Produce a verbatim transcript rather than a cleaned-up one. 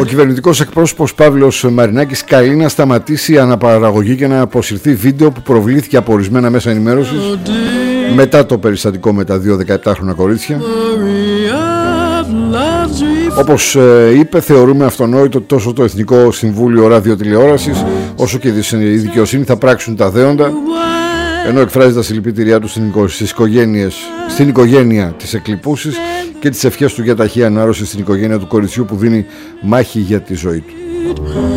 Ο κυβερνητικός εκπρόσωπος Παύλος Μαρινάκης καλεί να σταματήσει η αναπαραγωγή και να αποσυρθεί βίντεο που προβλήθηκε από ορισμένα μέσα ενημέρωσης μετά το περιστατικό με τα δύο δεκαεπτάχρονα κορίτσια. Όπως είπε, θεωρούμε αυτονόητο ότι τόσο το Εθνικό Συμβούλιο Ραδιοτηλεόρασης όσο και η δικαιοσύνη θα πράξουν τα δέοντα, ενώ εκφράζει τα συλληπιτήριά του στις οικογένειες, στην οικογένεια της εκλειπούσης και τις ευχές του για ταχεία ανάρρωση στην οικογένεια του κοριτσιού που δίνει μάχη για τη ζωή του.